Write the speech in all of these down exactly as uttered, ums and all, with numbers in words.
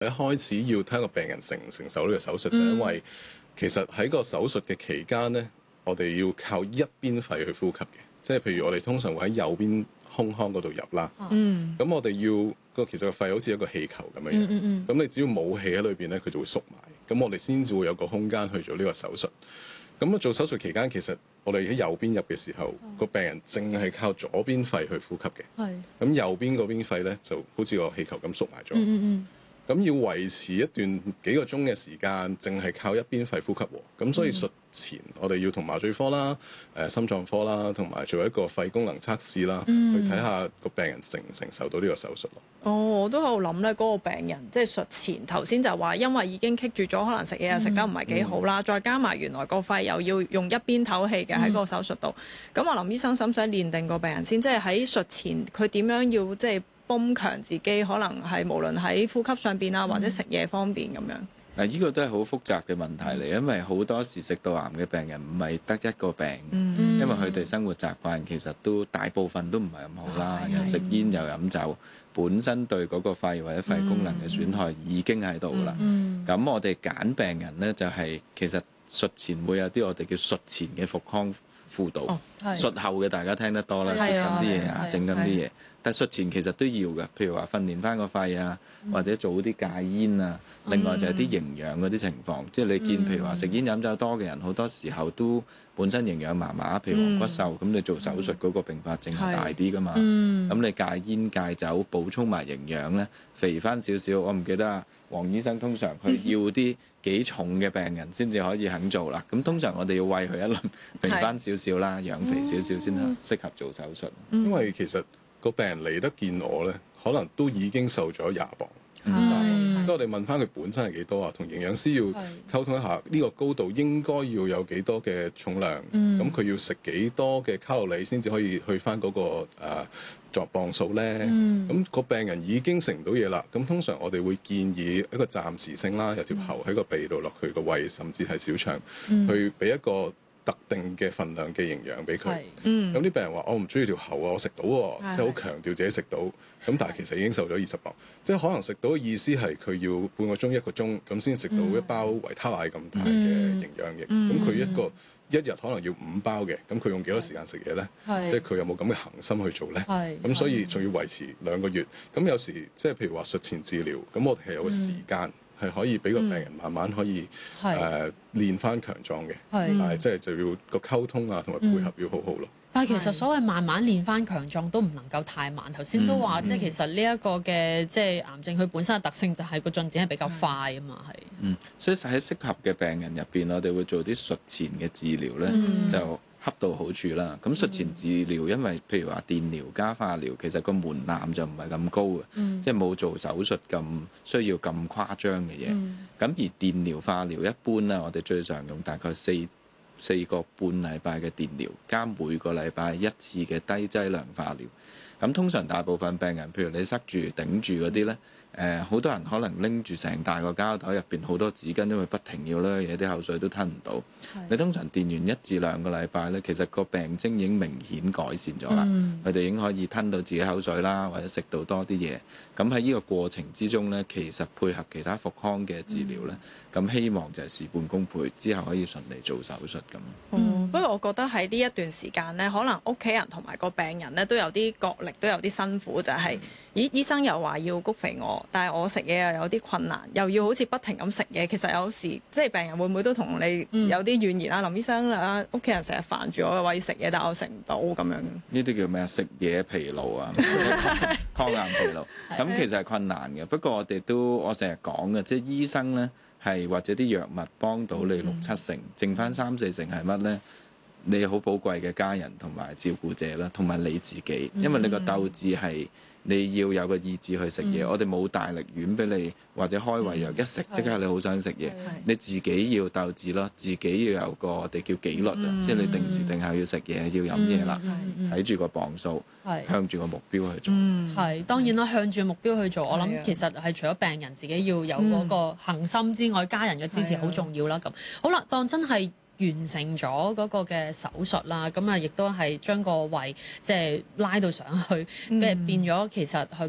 一開始要睇個病人承唔承受呢個手術，就係因為其實喺個手術嘅期間咧，我哋要靠一邊肺去呼吸嘅，即係譬如我哋通常會喺右邊胸腔嗰度入啦。嗯，咁我哋要個其實個肺好似一個氣球咁樣樣。嗯嗯，咁你只要冇氣喺裏邊咧，佢就會縮埋。咁我哋先至會有個空間去做呢個手術。咁啊，做手術期間其實我哋喺右邊入嘅時候，個、嗯、病人淨係靠左邊肺去呼吸嘅。係是。咁右邊嗰邊肺咧就好似個氣球咁縮埋咗。嗯嗯嗯。咁要維持一段幾個鐘嘅時間，淨係靠一邊肺呼吸喎。咁所以術前我哋要同麻醉科啦、誒、呃、心臟科啦，同埋做一個肺功能測試啦，嗯、去睇下個病人承唔承受到呢個手術咯。 哦，我都喺度諗咧，嗰、那個病人即係術前頭先就話，因為已經棘住咗，可能食嘢又食得唔係幾好啦，嗯、再加埋原來個肺又要用一邊唞氣嘅喺個手術度。咁、嗯、我林醫生使唔使練定個病人先？即係喺術前佢點樣要即係泵強自己，可能係無論喺呼吸上邊啊，或者食嘢方面咁樣。 嗱，呢個都係好複雜嘅問題嚟，因為好多時食道癌嘅病人唔係得一個病，嗯、因為佢哋生活習慣其實都大部分都唔係咁好啦，嗯、又食煙又飲酒，本身對嗰個肺或者肺功能嘅損害已經喺度啦。咁、嗯嗯、我哋揀病人呢，就係、是、其實術前會有啲我哋叫術前嘅復康輔導，哦、術後嘅大家聽得多啦，食緊啲嘢啊，整緊啲嘢。但術前其實都要嘅，譬如話訓練翻個肺啊，或者做啲戒煙啊。另外就係啲營養嗰啲情況，即係你見譬如話食煙飲酒多嘅人，好多時候都本身營養麻麻，譬如黃骨瘦，咁你做手術嗰個併發症係大啲噶嘛。咁你戒煙戒酒，補充埋營養咧，肥翻少少。我唔記得啊，黃醫生通常佢要啲幾重嘅病人先至可以肯做啦。咁通常我哋要餵佢一輪，肥翻少少啦，養肥少少先適合做手術。 因為其實個病人嚟得見我咧，可能都已經瘦咗廿磅。即係我哋問翻佢本身係幾多啊？同營養師要溝通一下，呢是個高度應該要有幾多嘅重量，咁佢、嗯、要食幾多嘅卡路里先至可以去翻嗰、那個誒作磅數咧？咁、嗯、個病人已經食唔到嘢啦，咁通常我哋會建議一個暫時性啦，有條喉喺個鼻度落去個胃，甚至係小腸，嗯、去俾一個特定嘅份量嘅營養俾佢。咁啲、嗯、病人話：我唔中意條喉啊，我食到喎，即係好強調自己食到。咁但係其實已經瘦咗二十磅，即係可能食到嘅意思係佢要半個鐘一個鐘咁先食到一包維他奶咁大嘅營養液。咁佢、嗯、一個一日可能要五包嘅，咁佢用幾多時間食嘢咧？是即係佢有冇咁嘅恆心去做咧？咁所以仲要維持兩個月。咁有時即係譬如話術前治療，咁我哋係有個時間。嗯係可以俾個病人慢慢可以誒、嗯呃、練翻強壯嘅，是但係即係就要個溝通啊同埋配合要好好咯。 嗯、但係其實所謂慢慢練翻強壯都唔能夠太慢。頭先都話、嗯、即係其實呢一個嘅即係癌症佢本身嘅特性就係個進展係比較快啊嘛，係。嗯， 所以喺適合嘅病人入邊，我哋會做啲術前嘅治療咧，嗯、就恰到好處啦。咁術前治療，因為譬如話電療加化療，其實個門檻就唔係咁高嘅，嗯、即係冇做手術咁需要咁誇張嘅嘢。咁、嗯、而電療化療一般啦，我哋最常用大概四四個半禮拜嘅電療，加每個禮拜一次嘅低劑量化療。咁通常大部分病人，譬如你塞住頂住嗰啲咧。誒好、呃、多人可能拎住成大個膠袋入邊好多紙巾，因為不停要咧，有啲口水都吞唔到。是你通常電完一至兩個禮拜咧，其實個病徵已經明顯改善咗啦。佢哋、嗯、已經可以吞到自己口水啦，或者食到多啲嘢。咁喺呢個過程之中咧，其實配合其他復康嘅治療咧，咁、嗯、希望就係事半功倍，之後可以順利做手術咁。 嗯，不過我覺得喺呢一段時間咧，可能屋企人同埋個病人咧都有啲角力，都有啲辛苦，就係、是。嗯醫醫生又話要谷肥我，但係我食嘢又有啲困難，又要好似不停咁食嘢。其實有時即係病人會唔會都同你有啲怨言啊？林醫生啊，屋企人成日煩住我，話要食嘢，但係我食唔到咁樣。呢啲叫咩啊？食嘢疲勞啊，抗癌疲勞。咁其實係困難嘅。不過我哋都我成日講嘅，即係醫生咧係或者啲藥物幫到你六七成，嗯、剩翻三四成係乜咧？你好寶貴嘅家人同埋照顧者啦，同埋你自己，因為你個鬥志係。你要有個意志去食嘢，嗯、我哋冇大力丸俾你，或者開胃藥、嗯、一食即刻你好想食嘢，的你自己要鬥志咯，自己要有個我哋叫紀律啊，嗯、即係你定時定候要食嘢，要飲嘢啦，睇住個磅數，的向住個目標去做。 係、嗯、當然啦，向住目標去做，我諗其實係除咗病人自己要有嗰個恆心之外，家人嘅支持好重要啦。咁好啦，當真係完成咗嗰個嘅手術啦，咁啊亦都係將個胃即係拉到上去，即係、嗯、變咗其實去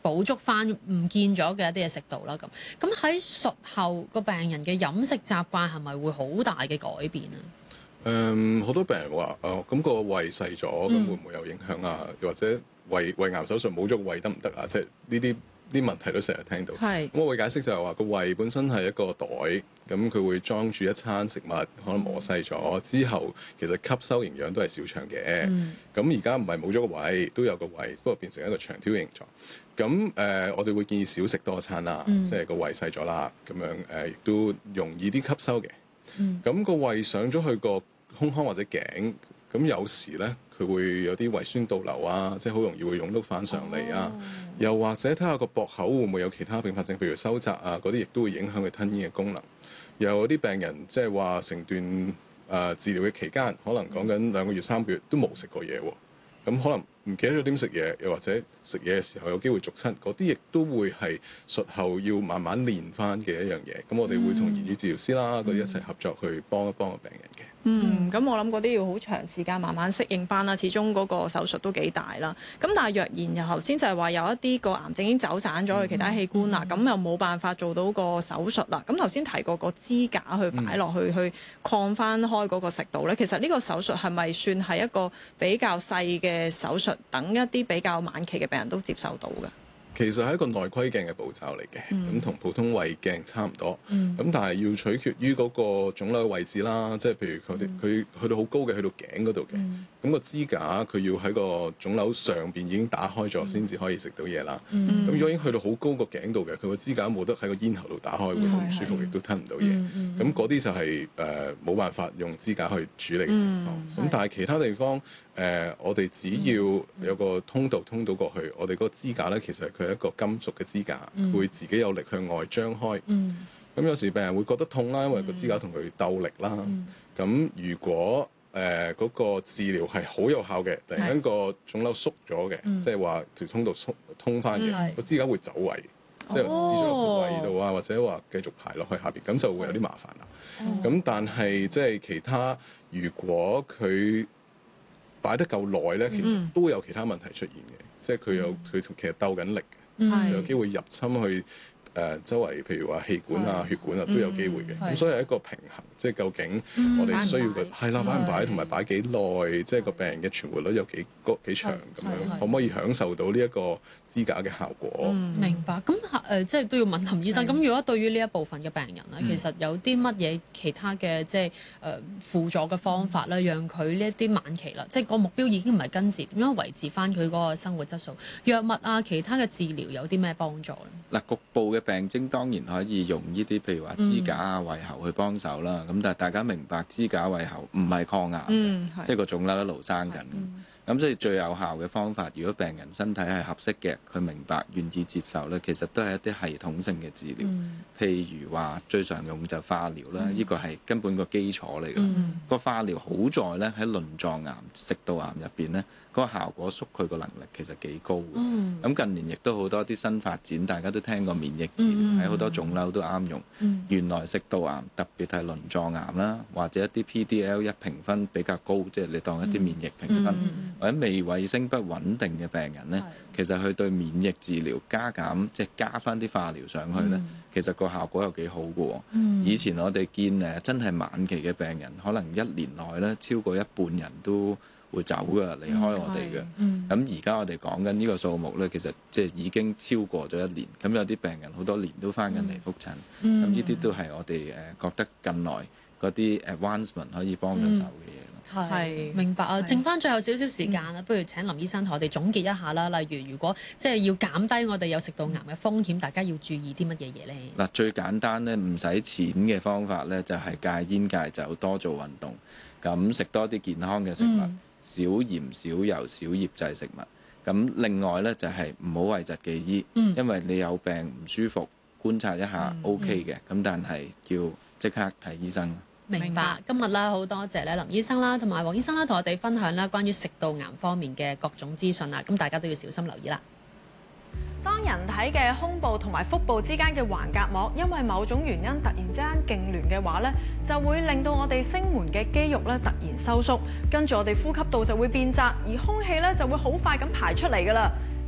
補足翻唔見咗嘅一啲嘅食道啦。咁咁喺術後個病人嘅飲食習慣係咪會好大嘅改變啊？ 誒、嗯，好多病人話哦，咁、個胃細咗，咁、嗯、會唔會有影響啊？又或者胃胃癌手術冇咗個胃得唔得啊？即係呢啲啲問題都成日聽到。係咁，我會解釋就係話個胃本身係一個袋，咁佢會裝住一餐食物，可能磨細咗之後，其實吸收營養都係小腸嘅。咁而家唔係冇咗個胃，都有個胃，不過變成一個長條形狀。咁誒、呃，我哋會建議少食多餐啦，嗯、即係個胃細咗啦，咁樣誒，亦、呃、都容易啲吸收嘅。咁、嗯、個胃上咗去個胸腔或者頸，咁有時咧佢會有啲胃酸倒流啊，即係好容易會湧到翻上嚟啊。哦、又或者睇下個駁口會唔會有其他併發症，譬如收窄啊，嗰啲亦都會影響佢吞咽嘅功能。又有啲病人即係話成段誒、呃、治療嘅期間，可能講緊兩個月、三個月都冇食過嘢喎，咁可能唔記得咗點食嘢，又或者食嘢嘅時候有機會逐親，嗰啲亦都會係術後要慢慢練翻嘅一樣嘢。咁我哋會同言語治療師啦嗰啲一齊合作去幫一幫個病人嘅。 嗯，咁我諗嗰啲要好長時間慢慢適應翻啦，始終嗰個手術都幾大啦。咁但係若然又頭先就係話有一啲個癌症已經走散咗去其他器官啦，咁、嗯、又冇辦法做到個手術啦。咁頭先提過個支架去擺落去、嗯、去擴翻開嗰個食道咧，其實呢個手術係咪算係一個比較細嘅手術，等一啲比較晚期嘅病人都接受到㗎？ 其實係一個內窺鏡嘅步驟嚟嘅，咁同、嗯、普通胃鏡差唔多。咁、嗯、但係要取決於嗰個腫瘤嘅位置啦，即係譬如佢哋佢去到好高嘅，去到頸嗰度嘅，咁、嗯、個支架佢要喺個腫瘤上邊已經打開咗先至可以食到嘢啦。咁、嗯、如果已經去到好高個頸度嘅，佢個支架冇得喺個咽喉度打開，會好唔舒服，亦都吞唔到嘢。咁嗰啲就係誒冇辦法用支架去處理嘅情況。咁、嗯、但係其他地方誒、呃，我哋只要有個通道通到過去，我哋嗰個支架咧，其實佢係一個金屬嘅支架，嗯、會自己有力向外張開。咁、嗯、有時病人會覺得痛啦，因為個支架同佢鬥力啦。咁、嗯、如果誒嗰、呃那個治療係好有效嘅，突然間個腫瘤縮咗嘅，嗯、即係話條通道通通翻嘅，個、嗯、支架會走位，哦、即係跌咗落個胃度啊，或者話繼續排落去下邊，咁就會有啲麻煩啦。咁、哦、但係即係其他，如果佢擺得夠耐咧，其實都會有其他問題出現嘅，嗯、即係佢有佢其實鬥緊力嘅，嗯、有機會入侵去誒、呃、周圍，譬如話氣管啊、嗯、血管啊都有機會嘅。咁、嗯、所以係一個平衡，即係究竟我哋需要嘅係啦，擺唔擺同埋擺幾耐，即係個病人嘅存活率有幾高幾長咁樣，可唔可以享受到呢一個支架嘅效果？ 嗯、明白。咁誒、呃、即係都要問林醫生。咁如果對於呢一部分嘅病人咧，嗯、其實有啲乜嘢其他嘅即係誒、呃、輔助嘅方法咧，讓佢呢一啲晚期啦，即係個目標已經唔係根治，點樣維持翻佢嗰個生活質素？藥物啊，其他嘅治療有啲咩幫助咧？ 嗱，局部嘅病徵當然可以用呢啲，譬如話支架啊、胃喉去幫手啦。咁、嗯、但係大家明白支架胃喉唔係抗癌嘅，嗯、即係個腫瘤一路生緊。咁所以最有效嘅方法，如果病人身體係合適嘅，佢明白願意接受咧，其實都係一啲系統性嘅治療。嗯、譬如話最常用就化療啦，呢、嗯、個係根本個基礎嚟嘅。嗯、個化療好在咧喺輪狀癌、食道癌入邊咧，嗰、嗰個效果縮佢個能力其實幾高嘅。咁、嗯、近年亦都好多啲新發展，大家都聽過免疫治療，喺好、嗯、多腫瘤都啱用。嗯、原來食道癌特別係輪狀癌啦，或者一啲 P D L 一評分比較高，即係你當一啲免疫評分。嗯嗯或者未衛星不穩定嘅病人呢，是其實佢對免疫治療加減，即係加翻啲化療上去呢，嗯、其實個效果有幾好嘅喎。嗯、以前我哋見誒真係晚期嘅病人，可能一年內呢超過一半人都會走㗎，離開我哋嘅。咁而家我哋講緊呢個數目呢，其實即係已經超過咗一年。咁有啲病人好多年都翻緊嚟覆診。咁呢啲都係我哋誒覺得近來嗰啲 advancement 可以幫到手嘅嘢。 係，明白啊！剩翻最後少少時間啦，嗯、不如請林醫生同我哋總結一下啦。例如，如果即係要減低我哋有食道癌嘅風險，大家要注意啲乜嘢嘢咧？ 嗱，最簡單咧，唔使錢嘅方法咧，就係戒煙戒酒，多做運動，咁食多啲健康嘅食物，嗯、少鹽少油少醃製食物。咁另外咧就係唔好諱疾忌醫，嗯、因為你有病唔舒服，觀察一下 O K 嘅，咁、嗯嗯、但係要即刻睇醫生。 明白，今日啦好多謝咧林醫生啦，同埋黃醫生啦，同我哋分享啦關於食道癌方面嘅各種資訊啦，咁大家都要小心留意啦。 當人體嘅胸部同埋腹部之間嘅橫膈膜因為某種原因突然之間痙攣嘅話咧，就會令到我哋聲門嘅肌肉咧突然收縮，跟住我哋呼吸道就會變窄，而空氣咧就會好快咁排出嚟噶啦。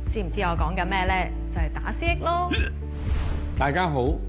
知唔知我講緊咩呢？就係打思噎咯。 大家好，